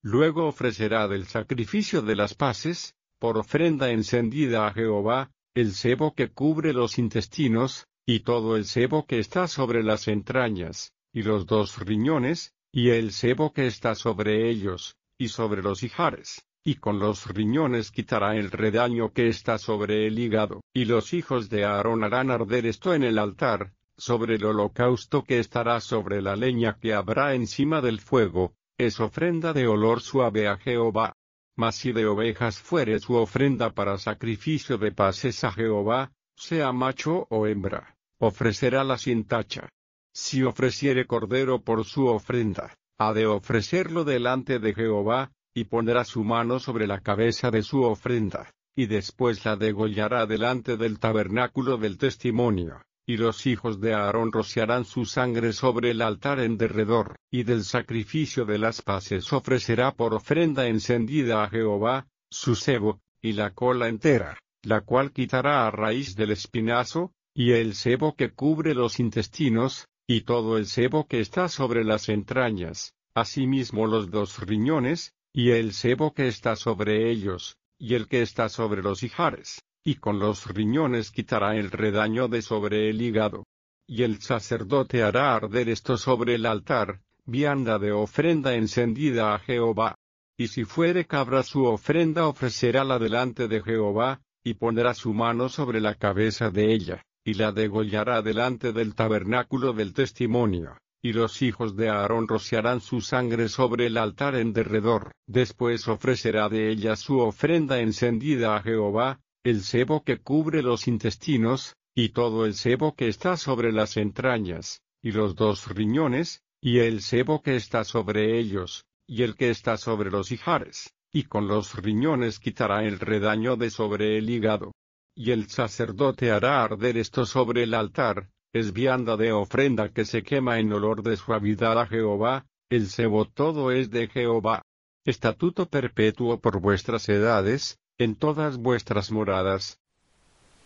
Luego ofrecerá del sacrificio de las paces, por ofrenda encendida a Jehová, el sebo que cubre los intestinos, y todo el sebo que está sobre las entrañas, y los 2 riñones, y el sebo que está sobre ellos, y sobre los ijares, y con los riñones quitará el redaño que está sobre el hígado. Y los hijos de Aarón harán arder esto en el altar, sobre el holocausto que estará sobre la leña que habrá encima del fuego, es ofrenda de olor suave a Jehová. Mas si de ovejas fuere su ofrenda para sacrificio de paces a Jehová, sea macho o hembra, ofrecerá sin tacha. Si ofreciere cordero por su ofrenda, ha de ofrecerlo delante de Jehová, y pondrá su mano sobre la cabeza de su ofrenda, y después la degollará delante del tabernáculo del testimonio. Y los hijos de Aarón rociarán su sangre sobre el altar en derredor, y del sacrificio de las paces ofrecerá por ofrenda encendida a Jehová, su sebo, y la cola entera, la cual quitará a raíz del espinazo, y el sebo que cubre los intestinos, y todo el sebo que está sobre las entrañas, asimismo los 2 riñones, y el sebo que está sobre ellos, y el que está sobre los ijares. Y con los riñones quitará el redaño de sobre el hígado. Y el sacerdote hará arder esto sobre el altar, vianda de ofrenda encendida a Jehová. Y si fuere cabra su ofrenda ofrecerála delante de Jehová, y pondrá su mano sobre la cabeza de ella, y la degollará delante del tabernáculo del testimonio. Y los hijos de Aarón rociarán su sangre sobre el altar en derredor. Después ofrecerá de ella su ofrenda encendida a Jehová, el sebo que cubre los intestinos, y todo el sebo que está sobre las entrañas, y los 2 riñones, y el sebo que está sobre ellos, y el que está sobre los ijares, y con los riñones quitará el redaño de sobre el hígado. Y el sacerdote hará arder esto sobre el altar, es vianda de ofrenda que se quema en olor de suavidad a Jehová, el sebo todo es de Jehová. Estatuto perpetuo por vuestras edades, en todas vuestras moradas,